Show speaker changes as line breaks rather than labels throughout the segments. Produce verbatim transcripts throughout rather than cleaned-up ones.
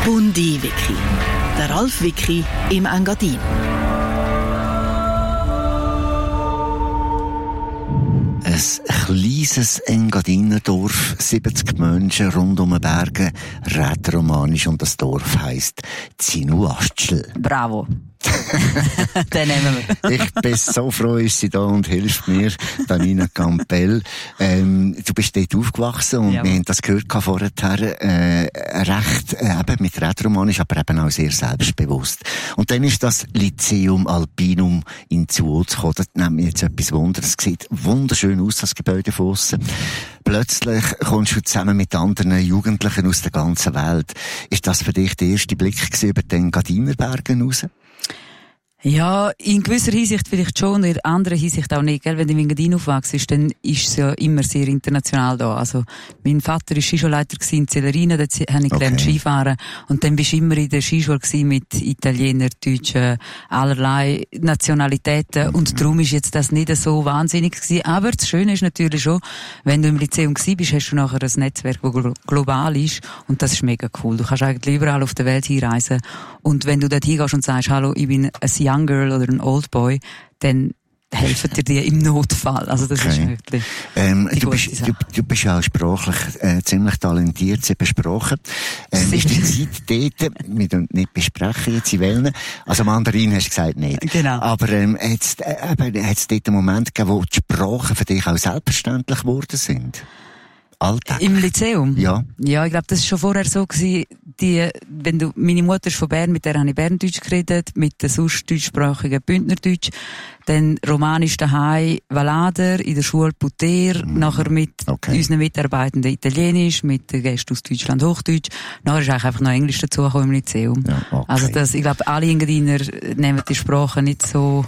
Bundi-Wiki. Der Ralf Wiki im Engadin.
Ein kleines Engadinerdorf, siebzig Menschen rund um den Bergen, rätoromanisch, und das Dorf heisst Zinuastschl.
Bravo. Den nehmen wir.
Ich bin so froh, ist sie da und hilft mir, Danina Campbell. Ähm, du bist dort aufgewachsen und ja, wir haben das gehört vorher, äh, recht, äh, eben mit rätoromanisch, aber eben auch sehr selbstbewusst. Und dann ist das Lyceum Alpinum in Zuoz gekommen. Das nimmt mich jetzt etwas Wunder. Es sieht wunderschön aus, das Gebäude von aussen. Plötzlich kommst du zusammen mit anderen Jugendlichen aus der ganzen Welt. Ist das für dich der erste Blick gewesen über den Engadiner Bergen raus?
Ja, in gewisser Hinsicht vielleicht schon, in anderer Hinsicht auch nicht, gell? Wenn du in Engadin aufwachst, dann ist es ja immer sehr international da. Also, mein Vater war Skischulleiter in Celerina, dort habe ich gelernt okay. Skifahren. Und dann bist du immer in der Skischule mit Italienern, Deutschen, allerlei Nationalitäten. Mhm. Und darum ist jetzt das nicht so wahnsinnig gewesen. Aber das Schöne ist natürlich schon, wenn du im Lyzeum gewesen bist, hast du nachher ein Netzwerk, das global ist. Und das ist mega cool. Du kannst eigentlich überall auf der Welt hinreisen. Und wenn du dort hingehst und sagst, hallo, ich bin ein Young Girl oder ein Old Boy, dann helfen dir die im Notfall. Also das okay. ist wirklich
ähm, du, bist, du, du bist ja auch sprachlich äh, ziemlich talentiert, sie besprochen. Ähm, ist die Zeit dort, wir dürfen nicht besprechen jetzt in Wellen, also Mandarin hast du gesagt nicht.
Genau.
Aber ähm, hat es äh, dort einen Moment gegeben, wo die Sprachen für dich auch selbstverständlich geworden sind? Alltag.
Im Lyzeum?
Ja.
Ja, ich glaube, das war schon vorher so gewesen, die, wenn du, meine Mutter ist von Bern, mit der habe ich Berndeutsch geredet, mit den sonst deutschsprachigen Bündnerdeutsch, dann Romanisch daheim, Valader, in der Schule Puter, mm. nachher mit okay. unseren Mitarbeitenden Italienisch, mit den Gästen aus Deutschland Hochdeutsch, nachher ist eigentlich einfach noch Englisch dazugekommen im Lyzeum.
Ja, okay.
Also das, ich glaube, alle Engadiner nehmen die Sprache nicht so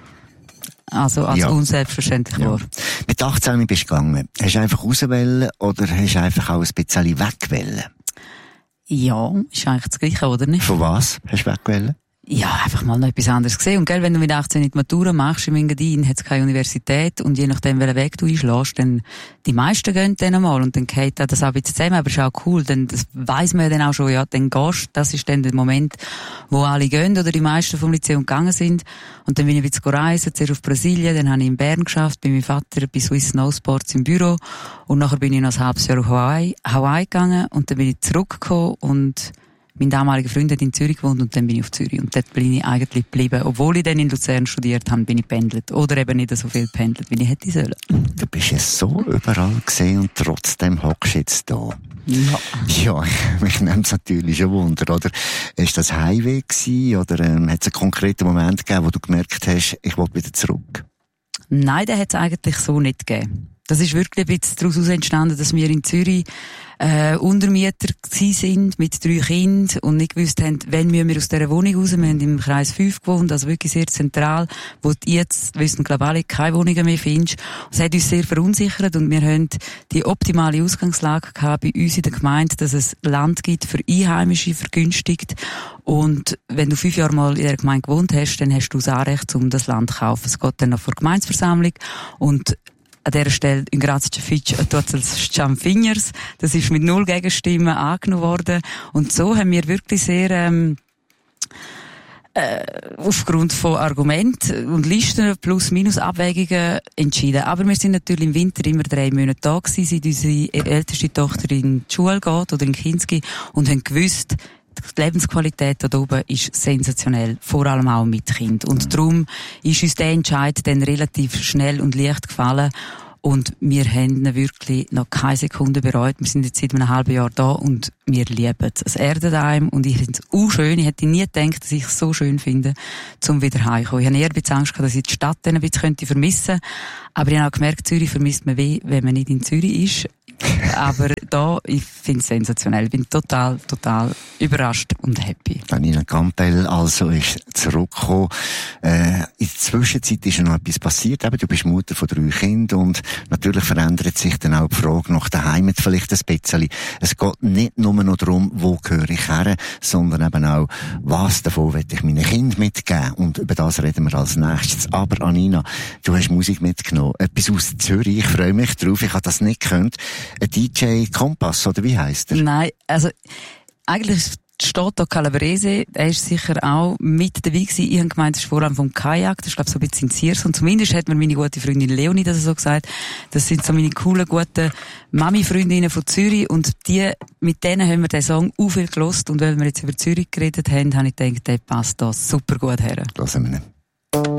Also als ja. unselbstverständlich
ja.
war.
Mit achtzehn bist du gegangen. Hast du einfach rauswählen oder hast du einfach auch ein bisschen wegwählen?
Ja, ist eigentlich das Gleiche, oder nicht?
Von was hast du wegwählen?
Ja, einfach mal noch etwas anderes gesehen. Und gell, wenn du mit achtzehn die Matura machst im Engadin, hat es keine Universität und je nachdem, welchen Weg du einschlägst, dann die meisten gehen dann einmal und dann geht das auch ein bisschen zusammen, aber ist auch cool, denn das weiss man ja dann auch schon, ja, dann gehst, das ist dann der Moment, wo alle gehen oder die meisten vom Lyzeum gegangen sind und dann bin ich ein bisschen reisen, zuerst auf Brasilien, dann habe ich in Bern geschafft, bei meinem Vater bei Swiss Snow Sports im Büro und nachher bin ich noch ein halbes Jahr auf Hawaii, Hawaii gegangen und dann bin ich zurückgekommen und mein damaliger Freund hat in Zürich gewohnt und dann bin ich auf Zürich. Und dort bin ich eigentlich geblieben. Obwohl ich dann in Luzern studiert habe, bin ich pendelt. Oder eben nicht so viel pendelt, wie ich hätte sollen.
Du bist ja so überall gesehen und trotzdem hockst du jetzt da.
Ja.
Ja, mich nimmt es natürlich schon Wunder, oder? Ist das Heimweh gewesen, oder ähm, hat es einen konkreten Moment gegeben, wo du gemerkt hast, ich will wieder zurück?
Nein, den hat es eigentlich so nicht gegeben. Das ist wirklich ein bisschen daraus entstanden, dass wir in Zürich äh, Untermieter gewesen sind mit drei Kindern und nicht gewusst haben, wann müssen wir aus dieser Wohnung raus. Wir haben im Kreis fünf gewohnt, also wirklich sehr zentral, wo du jetzt, wissen glaube alle, keine Wohnungen mehr findest. Das hat uns sehr verunsichert und wir haben die optimale Ausgangslage gehabt bei uns in der Gemeinde, dass es Land gibt für Einheimische, vergünstigt. Und wenn du fünf Jahre mal in der Gemeinde gewohnt hast, dann hast du das Anrecht, um das Land zu kaufen. Es geht dann noch vor Gemeindeversammlung und an dieser Stelle in Graz-Fitsch als Champfingers. Das ist mit null Gegenstimmen angenommen worden. Und so haben wir wirklich sehr, ähm, äh, aufgrund von Argumenten und Listen plus minus Abwägungen entschieden. Aber wir sind natürlich im Winter immer drei Monate da gewesen, seit unsere älteste Tochter in die Schule geht oder in Kinski und haben gewusst, die Lebensqualität da oben ist sensationell, vor allem auch mit Kind. Und mhm. darum ist uns der Entscheid dann relativ schnell und leicht gefallen. Und wir haben ihn wirklich noch keine Sekunde bereut. Wir sind jetzt seit einem halben Jahr da und wir lieben es. Es erdet einem und ich finde es auch schön. Ich hätte nie gedacht, dass ich es so schön finde, zum wieder heimkommen. Ich habe eher ein bisschen Angst gehabt, dass ich die Stadt dann ein bisschen vermissen könnte. Aber ich habe auch gemerkt, Zürich vermisst man weh, wenn man nicht in Zürich ist. Aber da, ich finde es sensationell. Ich bin total, total überrascht und happy.
Danina Campbell also ist zurückgekommen. Äh, in der Zwischenzeit ist ja noch etwas passiert. Eben, du bist Mutter von drei Kindern und natürlich verändert sich dann auch die Frage nach der Heimat vielleicht ein bisschen. Es geht nicht nur noch darum, wo gehöre ich her, sondern eben auch, was davon will ich meinen Kindern mitgeben. Und über das reden wir als nächstes. Aber Anina, du hast Musik mitgenommen. Etwas aus Zürich. Ich freue mich drauf. Ich habe das nicht gekannt. Ein D J Kompass, oder wie heisst er?
Nein, also eigentlich ist Stato Calabrese, er ist sicher auch mit dabei gewesen. Ich habe gemeint, das ist vor allem vom Kajak, das ist glaube ich so ein bisschen in Ziers. Und zumindest hat mir meine gute Freundin Leonie das so gesagt. Das sind so meine coolen, guten Mami-Freundinnen von Zürich und die, mit denen haben wir den Song auch viel gelost und weil wir jetzt über Zürich geredet haben, habe ich gedacht, der passt da super gut her.
Hören wir ihn.